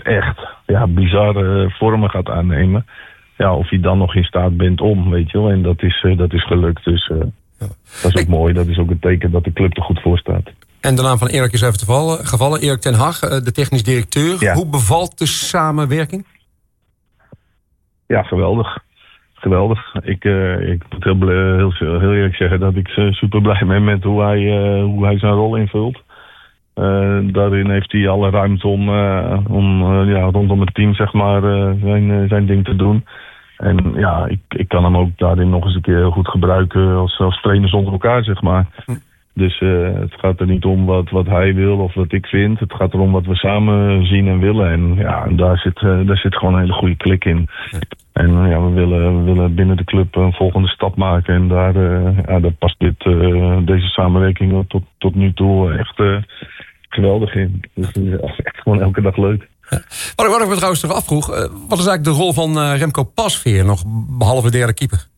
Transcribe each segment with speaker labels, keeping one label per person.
Speaker 1: echt bizarre vormen gaat aannemen. Ja, of je dan nog in staat bent om, weet je wel. En dat is gelukt. Dus dat is ook mooi. Dat is ook een teken dat de club er goed voor staat.
Speaker 2: En de naam van Erik is even gevallen. Erik ten Hag, de technisch directeur. Ja. Hoe bevalt de samenwerking? Ja,
Speaker 1: geweldig. Geweldig. Ik moet heel eerlijk zeggen dat ik super blij ben met hoe hij zijn rol invult. Daarin heeft hij alle ruimte om rondom het team zeg maar zijn ding te doen. En ja, ik kan hem ook daarin nog eens een keer heel goed gebruiken als trainers onder elkaar zeg maar. Dus het gaat er niet om wat hij wil of wat ik vind. Het gaat erom wat we samen zien en willen. En ja, daar zit gewoon een hele goede klik in. En we willen binnen de club een volgende stap maken. En daar past deze samenwerking tot nu toe echt geweldig in. Dus het is echt gewoon elke dag leuk.
Speaker 2: Ja. Wat ik me trouwens toch afvroeg, wat is eigenlijk de rol van Remco Pasveer nog, behalve derde keeper?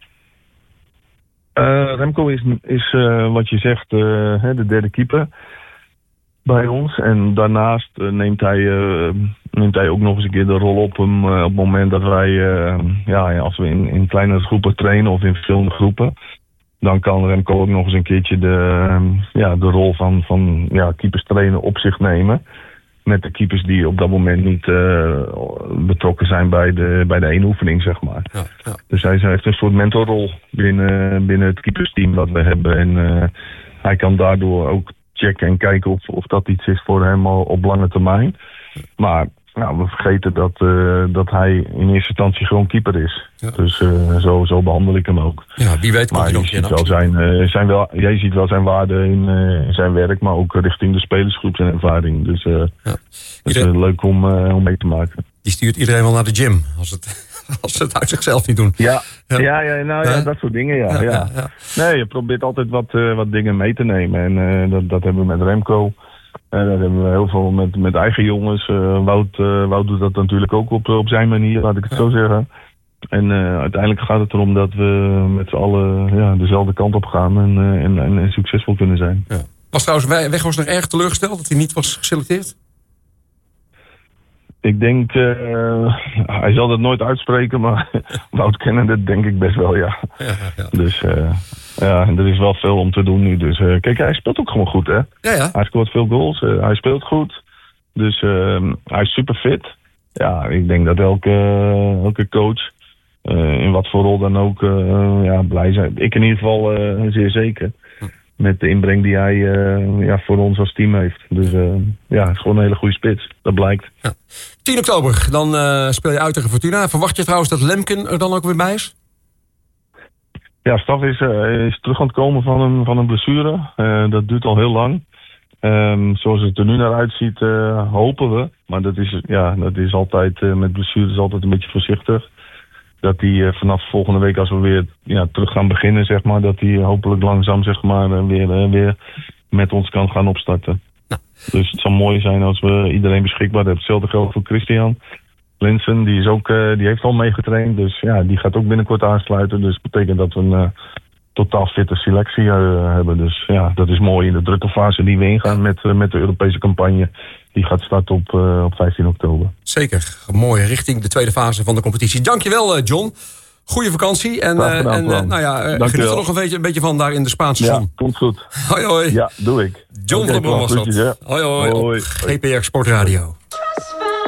Speaker 1: Remco is wat je zegt, de derde keeper bij ons. En daarnaast neemt hij ook nog eens een keer de rol op het moment dat wij, als we in kleinere groepen trainen of in verschillende groepen. Dan kan Remco ook nog eens een keertje de rol van keepers trainen op zich nemen. Met de keepers die op dat moment niet betrokken zijn bij de één oefening, zeg maar. Ja. Dus hij heeft een soort mentorrol binnen het keepersteam dat we hebben. En hij kan daardoor ook checken en kijken of dat iets is voor hem op lange termijn. Maar we vergeten dat hij in eerste instantie gewoon keeper is. Ja. Dus zo behandel ik hem ook.
Speaker 2: Ja, wie weet komt hij nog
Speaker 1: jij ziet wel zijn waarde in zijn werk, maar ook richting de spelersgroep zijn ervaring. Dus het is leuk om mee te maken.
Speaker 2: Die stuurt iedereen wel naar de gym als ze het uit zichzelf niet doen.
Speaker 1: Ja, dat soort dingen, ja. Nee, je probeert altijd wat dingen mee te nemen. En dat hebben we met Remco. Dat hebben we heel veel met eigen jongens. Wout doet dat natuurlijk ook op zijn manier, laat ik het zo zeggen. En uiteindelijk gaat het erom dat we met z'n allen dezelfde kant op gaan en succesvol kunnen zijn. Ja.
Speaker 2: Was trouwens Weghorst nog erg teleurgesteld dat hij niet was geselecteerd?
Speaker 1: Ik denk, hij zal dat nooit uitspreken, maar Wout kennende denk ik best wel, ja. Dus en er is wel veel om te doen nu. Dus kijk, hij speelt ook gewoon goed, hè. Ja. Hij scoort veel goals, hij speelt goed. Dus hij is super fit. Ja, ik denk dat elke coach, in wat voor rol dan ook, blij zijn. Ik in ieder geval zeer zeker. Met de inbreng die hij voor ons als team heeft. Dus het is gewoon een hele goede spits. Dat blijkt. Ja.
Speaker 2: 10 oktober, dan speel je uit tegen Fortuna. Verwacht je trouwens dat Lemken er dan ook weer bij is?
Speaker 1: Ja, Staf is terug aan het komen van een blessure. Dat duurt al heel lang. Zoals het er nu naar uitziet, hopen we. Maar dat is altijd met blessures altijd een beetje voorzichtig. Dat hij vanaf volgende week, als we weer terug gaan beginnen, zeg maar, dat hij hopelijk langzaam, zeg maar, weer met ons kan gaan opstarten. Nou. Dus het zou mooi zijn als we iedereen beschikbaar hebben. Hetzelfde geldt voor Christian Linsen, die heeft al meegetraind. Dus die gaat ook binnenkort aansluiten. Dus dat betekent dat we een totaal fitte selectie hebben. Dus dat is mooi in de drukke fase die we ingaan met de Europese campagne. Die gaat starten op 15 oktober.
Speaker 2: Zeker. Mooi. Richting de tweede fase van de competitie. Dankjewel, John. Goeie vakantie. En geniet er nog een beetje van daar in de Spaanse zon.
Speaker 1: Ja, komt goed.
Speaker 2: Hoi, hoi.
Speaker 1: Ja, doe ik.
Speaker 2: John van der Brom was dat. Hoi, hoi. Op GPR Sportradio.